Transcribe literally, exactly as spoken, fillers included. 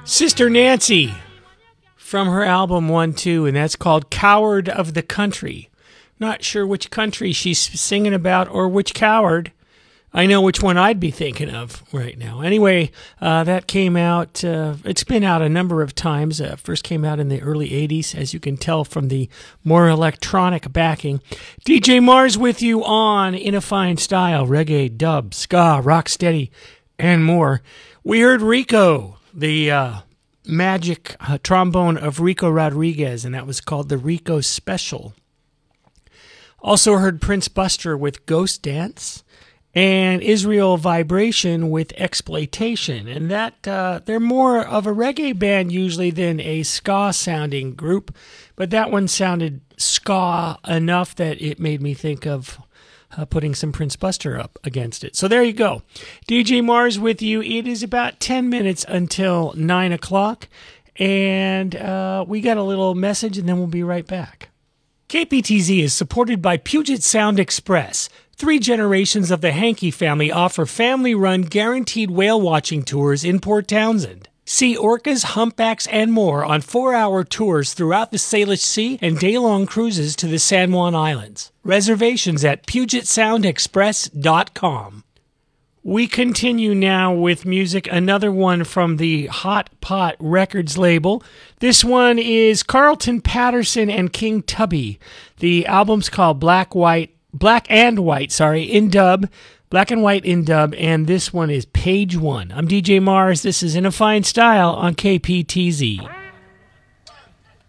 Sister Nancy from her album one two, and that's called Coward of the Country. Not sure which country she's singing about or which coward. I know which one I'd be thinking of right now. Anyway, uh, that came out, uh, it's been out a number of times. Uh, first came out in the early eighties, as you can tell from the more electronic backing. D J Mars with you on In a Fine Style, reggae, dub, ska, rocksteady, and more. We heard Rico, the uh, magic uh, trombone of Rico Rodriguez, and that was called the Rico Special. Also heard Prince Buster with Ghost Dance, and Israel Vibration with Exploitation. And that uh, they're more of a reggae band usually than a ska-sounding group, but that one sounded ska enough that it made me think of uh, putting some Prince Buster up against it. So there you go. D J Mars with you. It is about ten minutes until nine o'clock, and uh, we got a little message, and then we'll be right back. K P T Z is supported by Puget Sound Express. Three generations of the Hankey family offer family-run guaranteed whale-watching tours in Port Townsend. See orcas, humpbacks, and more on four-hour tours throughout the Salish Sea and day-long cruises to the San Juan Islands. Reservations at puget sound express dot com. We continue now with music, another one from the Hot Pot Records label. This one is Carlton Patterson and King Tubby. The album's called Black, White, Black and White, sorry, in dub. Black and White in dub, and this one is Page One. I'm D J Mars. This is In a Fine Style on K P T Z.